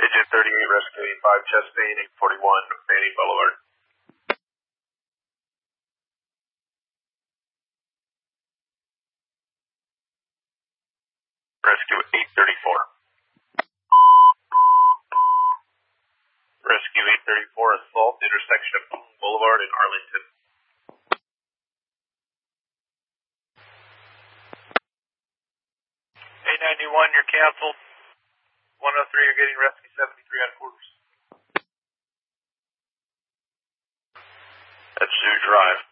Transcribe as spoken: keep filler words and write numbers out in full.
Agent thirty-eight, Rescue eighty-five, Chastain, eight forty-one, Manning Boulevard. Rescue eight thirty-four. Rescue eight thirty-four, assault, intersection of Boone Boulevard and Arlington. eight ninety-one, you're canceled. one oh three, you're getting rescue seventy-three on quarters. That's Zoo Drive.